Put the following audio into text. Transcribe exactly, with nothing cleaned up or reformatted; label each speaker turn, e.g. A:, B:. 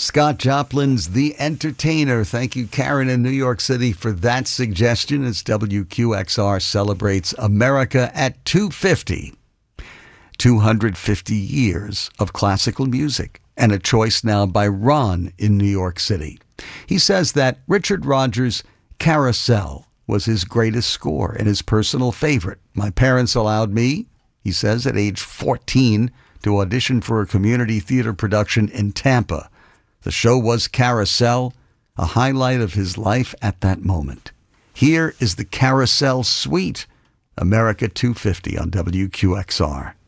A: Scott Joplin's The Entertainer. Thank you, Karen in New York City, for that suggestion as W Q X R celebrates America at two fifty. two hundred fifty years of classical music, and a choice now by Ron in New York City. He says that Richard Rodgers' Carousel was his greatest score and his personal favorite. My parents allowed me, he says, at age fourteen, to audition for a community theater production in Tampa. The show was Carousel, a highlight of his life at that moment. Here is the Carousel Suite, America two fifty on W Q X R.